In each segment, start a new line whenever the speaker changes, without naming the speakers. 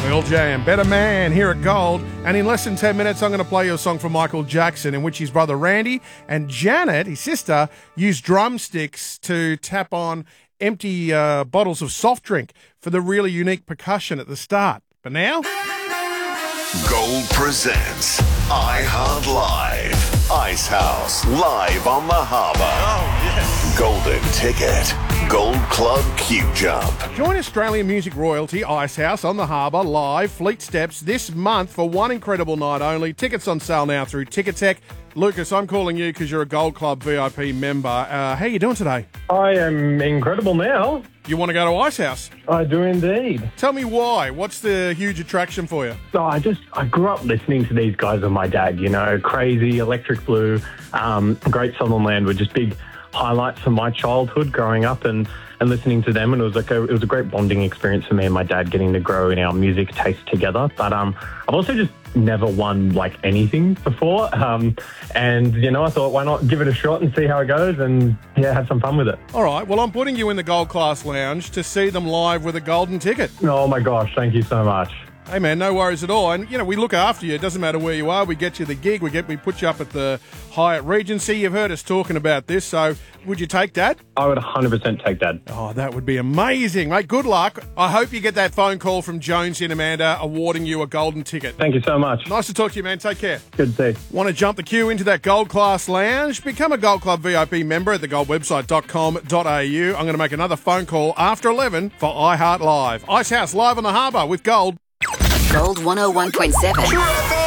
Pearl Jam, Better Man here at Gold. And in less than 10 minutes, I'm going to play you a song from Michael Jackson in which his brother Randy and Janet, his sister, used drumsticks to tap on empty bottles of soft drink for the really unique percussion at the start. But now...
Gold presents iHeart Live. Icehouse live on the harbour.
Oh, yes.
Golden Ticket. Gold Club Q Jump.
Join Australian music royalty Icehouse on the harbour live Fleet Steps this month for one incredible night only. Tickets on sale now through Ticketek. Lucas, I'm calling you because you're a Gold Club VIP member. how are you doing today?
I am incredible now.
You want to go to Icehouse?
I do indeed.
Tell me why. What's the huge attraction for you?
So I grew up listening to these guys with my dad, you know, Crazy, Electric Blue, Great Southern Land were just big highlights from my childhood growing up and listening to them. And it was a great bonding experience for me and my dad getting to grow in our music taste together. But I've also just never won like anything before. And, you know, I thought, why not give it a shot and see how it goes and, yeah, have some fun with it.
All right. Well, I'm putting you in the Gold Class Lounge to see them live with a golden ticket.
Oh, my gosh. Thank you so much.
Hey, man, no worries at all. And, you know, we look after you. It doesn't matter where you are. We get you the gig. We put you up at the Hyatt Regency. You've heard us talking about this. So would you take Dad?
I would 100% take Dad.
Oh, that would be amazing, mate. Good luck. I hope you get that phone call from Jones and Amanda awarding you a golden ticket.
Thank you so much.
Nice to talk to you, man. Take care.
Good to see you.
Want to jump the queue into that Gold Class Lounge? Become a Gold Club VIP member at thegoldwebsite.com.au. I'm going to make another phone call after 11 for iHeart Live. Icehouse live on the harbour with Gold.
Gold 101.7.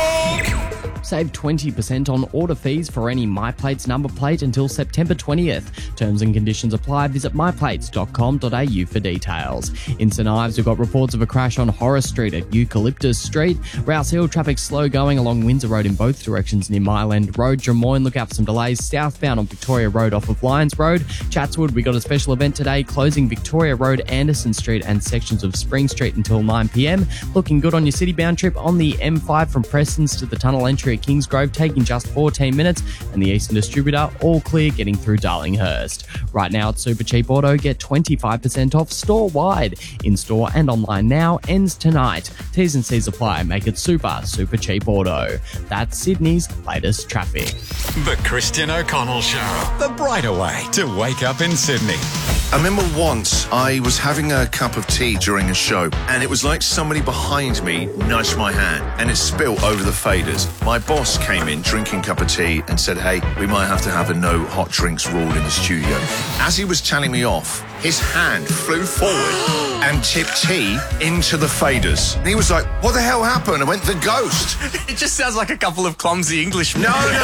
Save 20% on order fees for any MyPlates number plate until September 20th. Terms and conditions apply. Visit myplates.com.au for details. In St Ives, we've got reports of a crash on Horace Street at Eucalyptus Street. Rouse Hill, traffic slow going along Windsor Road in both directions near Myland Road. Drummoyne, look out for some delays southbound on Victoria Road off of Lyons Road. Chatswood, we got a special event today closing Victoria Road, Anderson Street and sections of Spring Street until 9 p.m. Looking good on your city-bound trip on the M5 from Prestons to the tunnel entry at Kingsgrove, taking just 14 minutes, and the Eastern Distributor all clear getting through Darlinghurst. Right now at Super Cheap Auto, get 25% off store-wide. In-store and online now, ends tonight. T's and C's apply, make it super cheap auto. That's Sydney's latest traffic.
The Christian O'Connell Show, the brighter way to wake up in Sydney.
I remember once I was having a cup of tea during a show and it was like somebody behind me nudged my hand and it spilled over the faders. My boss came in drinking a cup of tea and said, hey, we might have to have a no hot drinks rule in the studio. As he was telling me off, his hand flew forward and tipped tea into the faders. And he was like, what the hell happened? I went, the ghost.
It just sounds like a couple of clumsy Englishmen.
No, not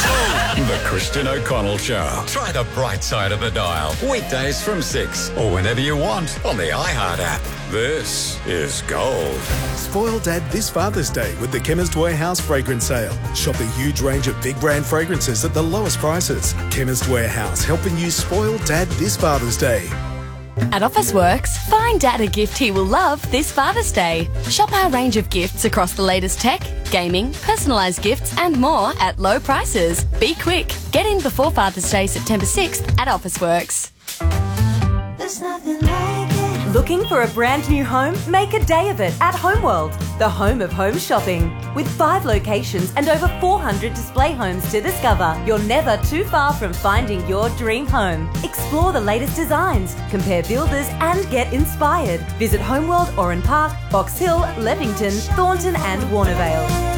at all.
The Christian O'Connell Show. Try the bright side of the dial. Weekdays from 6 or whenever you want on the iHeart app. This is Gold.
Spoil Dad this Father's Day with the Chemist Warehouse fragrance sale. Shop a huge range of big brand fragrances at the lowest prices. Chemist Warehouse, helping you spoil Dad this Father's Day.
At Officeworks, find Dad a gift he will love this Father's Day. Shop our range of gifts across the latest tech, gaming, personalised gifts and more at low prices. Be quick. Get in before Father's Day, September 6th at Officeworks.
There's nothing like it.
Looking for a brand new home? Make a day of it at Homeworld, the home of home shopping. With 5 locations and over 400 display homes to discover, you're never too far from finding your dream home. Explore the latest designs, compare builders and get inspired. Visit Homeworld, Oran Park, Box Hill, Leppington, Thornton and Warnervale.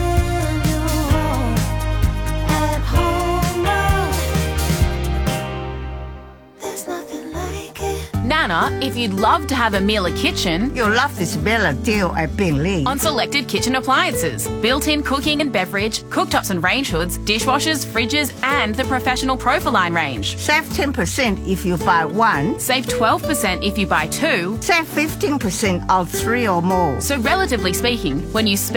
Nana, if you'd love to have a Miele kitchen,
you'll love this Bella deal at Bingley.
On selected kitchen appliances, built-in cooking and beverage, cooktops and range hoods, dishwashers, fridges and the professional Profiline range.
Save 10% if you buy 1.
Save 12% if you buy 2.
Save 15% on 3 or more.
So relatively speaking, when you spend